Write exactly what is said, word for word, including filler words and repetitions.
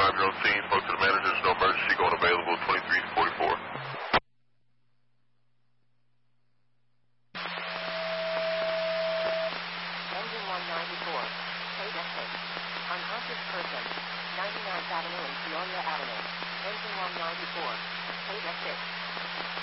I'm your own scene. Spoke to the manager. There's no emergency. Going available twenty-three forty-four. Engine one ninety-four. Plate F six. Unconscious person. ninety-ninth Avenue and Peoria Avenue. Engine one ninety-four. Plate F six.